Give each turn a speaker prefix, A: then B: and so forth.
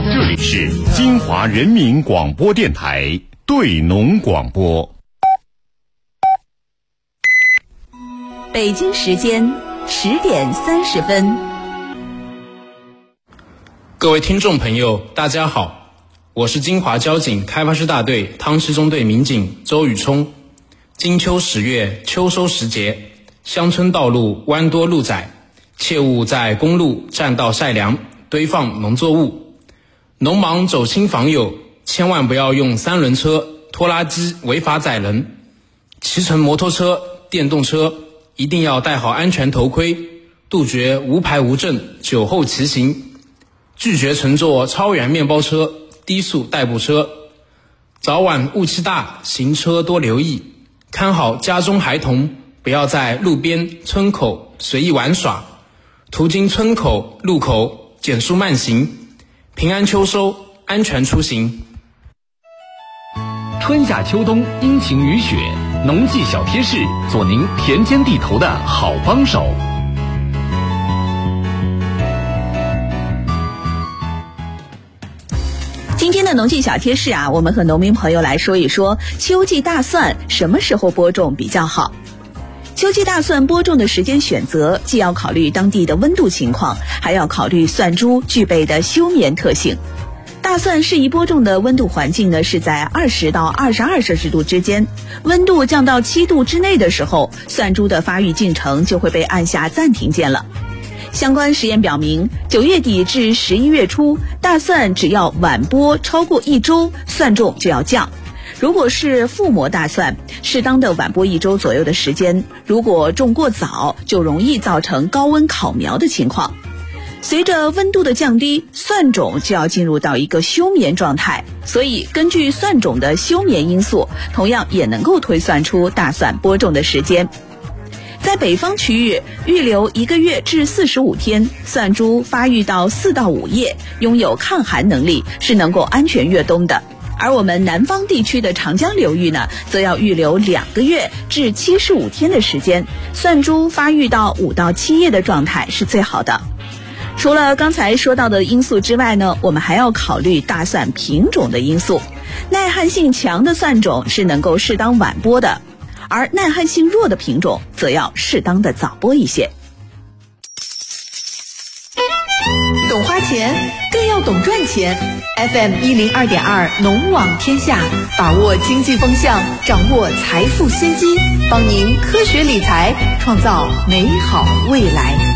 A: 这里是金华人民广播电台对农广播。
B: 北京时间10点30分。
C: 各位听众朋友，大家好，我是金华交警开发师大队汤溪中队民警周宇冲。金秋10月，秋收时节，乡村道路弯多路窄，切勿在公路、栈道晒粮、堆放农作物。农忙走亲访友，千万不要用3轮车、拖拉机违法载人。骑乘摩托车、电动车一定要戴好安全头盔，杜绝无牌无证、酒后骑行，拒绝乘坐超员面包车、低速代步车。早晚雾气大，行车多留意，看好家中孩童，不要在路边、村口随意玩耍，途经村口、路口减速慢行，平安秋收，安全出行。
D: 春夏秋冬，阴晴雨雪，农技小贴士，做您田间地头的好帮手。
B: 今天的农技小贴士啊，我们和农民朋友来说一说秋季大蒜什么时候播种比较好。秋季大蒜播种的时间选择，既要考虑当地的温度情况，还要考虑蒜株具备的休眠特性。大蒜适宜播种的温度环境呢，是在20到22摄氏度之间。温度降到7度之内的时候，蒜株的发育进程就会被按下暂停键了。相关实验表明，9月底至11月初，大蒜只要晚播超过1周，蒜重就要降。如果是覆膜大蒜，适当的晚播1周左右的时间，如果种过早，就容易造成高温烤苗的情况。随着温度的降低，蒜种就要进入到一个休眠状态，所以根据蒜种的休眠因素，同样也能够推算出大蒜播种的时间。在北方区域，预留1个月至45天，蒜株发育到4到5叶，拥有抗寒能力，是能够安全越冬的。而我们南方地区的长江流域呢，则要预留2个月至75天的时间，蒜株发育到5到7叶的状态是最好的。除了刚才说到的因素之外呢，我们还要考虑大蒜品种的因素。耐旱性强的蒜种是能够适当晚播的，而耐旱性弱的品种则要适当的早播一些。
E: 懂花钱更要懂赚钱。 FM 102.2农网天下，把握经济风向，掌握财富先机，帮您科学理财，创造美好未来。